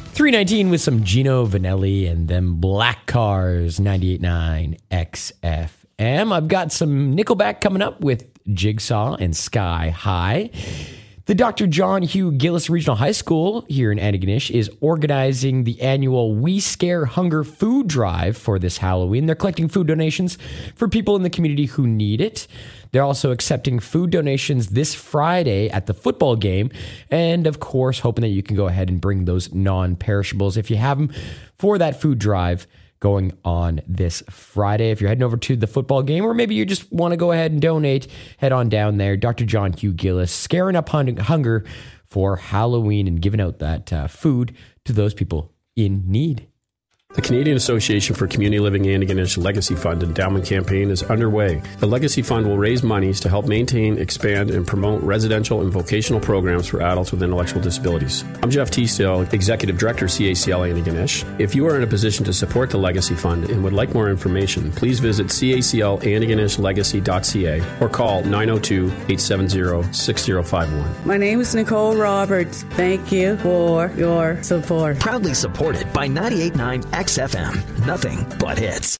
319 with some Gino Vanelli and them Black Cars, 98.9 XFM. I've got some Nickelback coming up with Jigsaw and Sky High. The Dr. John Hugh Gillis Regional High School here in Antigonish is organizing the annual We Scare Hunger food drive for this Halloween. They're collecting food donations for people in the community who need it. They're also accepting food donations this Friday at the football game. And of course, hoping that you can go ahead and bring those non-perishables if you have them for that food drive going on this Friday. If you're heading over to the football game, or maybe you just want to go ahead and donate, head on down there. Dr. John Hugh Gillis, scaring up hunger for Halloween and giving out that food to those people in need. The Canadian Association for Community Living Antigonish Legacy Fund Endowment Campaign is underway. The Legacy Fund will raise monies to help maintain, expand, and promote residential and vocational programs for adults with intellectual disabilities. I'm Jeff Teasdale, Executive Director, CACL Antigonish. If you are in a position to support the Legacy Fund and would like more information, please visit caclantigonishlegacy.ca or call 902-870-6051. My name is Nicole Roberts. Thank you for your support. Proudly supported by 98.9 XFM. Nothing but hits.